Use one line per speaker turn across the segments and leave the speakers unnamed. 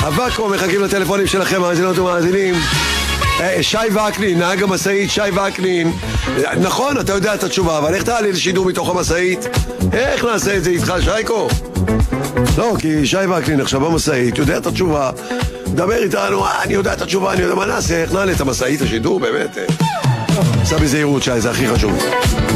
הוואקו מחכים לטלפונים שלכם, מאזינות ומאזינים. שי וקנין, נהג המשאית, שי וקנין. נכון, אתה יודע את התשובה, אבל איך תעלי לשידור מתוך המשאית? איך נעשה את זה איתך, שייקו? לא, כי שי וקנין עכשיו במשאית, יודע את התשובה, מדבר איתנו, אני יודע את התשובה, אני יודע מה נעשה, איך נעלה את המשאית לשידור, באמת. עשה בזהירות, שי, זה הכי חשוב.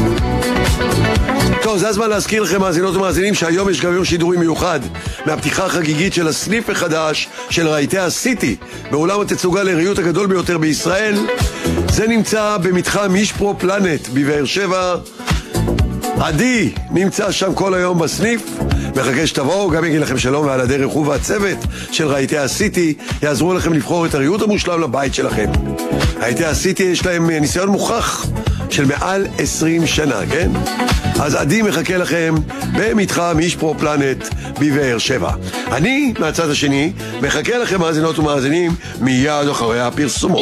טוב, זה הזמן להזכיר לכם, מאזינות ומאזינים, שהיום יש גם יום שידורי מיוחד מהפתיחה החגיגית של הסניף החדש של רהיטי הסיטי באולם התצוגה לעיריות הגדול ביותר בישראל. זה נמצא במתחם מישפרו פלנט בבאר שבע. עדי נמצא שם כל היום בסניף, מחכה שתבואו, גם יגיד לכם שלום, ועל הדרך הוא והצוות של רהיטי הסיטי יעזרו לכם לבחור את הריהוט המושלם לבית שלכם. רהיטי הסיטי יש להם ניסיון מוכח של מעל 20 שנה, כן? אז עדי מחכה לכם במתחם מישפרו פלנט בבאר שבע. אני, מהצד השני, מחכה לכם, מאזינות ומאזינים, מיד אחרי הפרסומות.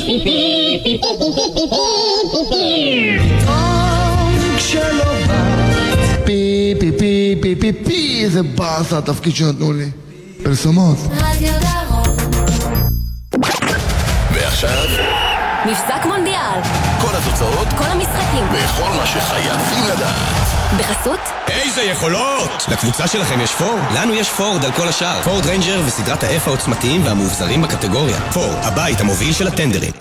פי פי פי פי פי פי, איזה באסה התפקיד שנתנו לי. פרסומות.
רדיו דרום.
ועכשיו
מבזק מונדיאל.
כל התוצאות,
כל המשחקים.
וכל מה שחייבים לדעת.
בחסות?
איזה יכולות! לקבוצה שלכם יש פורד? לנו יש פורד על כל השאר. פורד ריינג'ר וסדרת ה-F העוצמתיים והמאובזרים בקטגוריה. פורד, הבית המוביל של הטנדרים.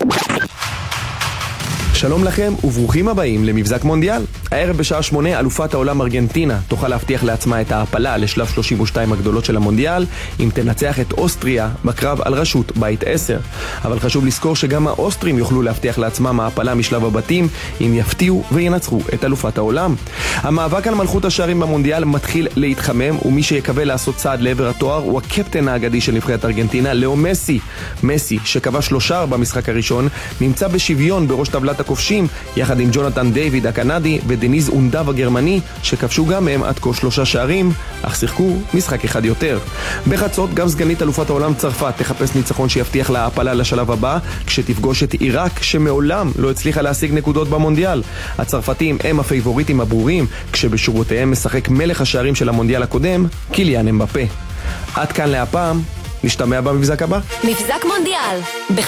שלום לכם וברוכים הבאים למבזק מונדיאל. הערב בשעה 8 אלופת העולם ארגנטינה תוכל להבטיח לעצמה את ההעפלה לשלב 32 הגדולות של המונדיאל אם תנצח את אוסטריה בקרב על רשות בית 10. אבל חשוב לזכור שגם האוסטרים יוכלו להבטיח לעצמם ההעפלה משלב הבתים אם יפתיעו וינצחו את אלופת העולם. המאבק על מלכות השערים במונדיאל מתחיל להתחמם, ומי שיקבל לעשות צעד לעבר התואר הוא הקפטן האגדי של נבחרת ארגנטינה, לאו מסי. מסי, שכבש 3 שערים במשחק הראשון, נמצא בשוויון בראש טבלת הכובשים יחד עם ג'ונתן דיוויד הקנדי ודניז אונדב הגרמני, שכבשו גם הם עד כה 3 שערים, אך שיחקו משחק אחד יותר. בחצות גם סגנית אלופת העולם צרפת תחפש ניצחון שיבטיח לה העפלה לשלב הבא, כשתפגוש את עיראק שמעולם לא הצליחה להשיג נקודות במונדיאל. הצרפתים הם הפייבוריטים הברורים, כשבשורותיהם משחק מלך השערים של המונדיאל הקודם, קיליאן אמבפה. עד כאן להפעם, נשתמע במבזק הבא.
מבזק מונדיאל.